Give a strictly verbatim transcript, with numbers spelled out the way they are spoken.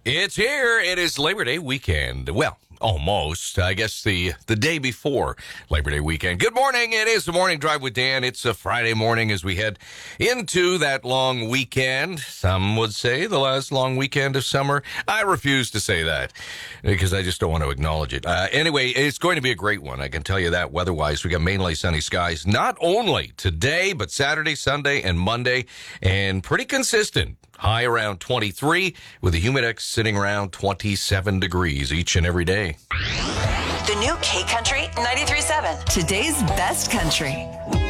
It's here. It is Labor Day weekend. Well, almost. I guess the the day before Labor Day weekend. Good morning. It is the Morning Drive with Dan. It's a Friday morning as we head into that long weekend. Some would say the last long weekend of summer. I refuse to say that because I just don't want to acknowledge it. Uh, anyway, it's going to be a great one. I can tell you that weather-wise. We got mainly sunny skies, not only today, but Saturday, Sunday, and Monday, and pretty consistent. High around twenty-three, with the humidex sitting around twenty-seven degrees each and every day. The new K Country ninety-three point seven. Today's best country.